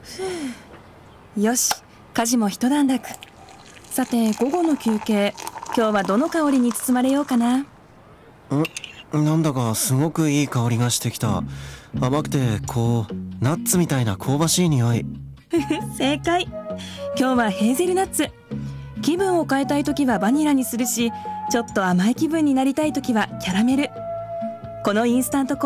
よし、家事も一段落。さて午後の休憩、今日はどの香りに包まれようかな。 なんだかすごくいい香りがしてきた。甘くてナッツみたいな香ばしい匂い。 正解。今日はヘーゼルナッツ。気分を変えたいときはバニラにするし、ちょっと甘い気分になりたいときはキャラメル。このインスタント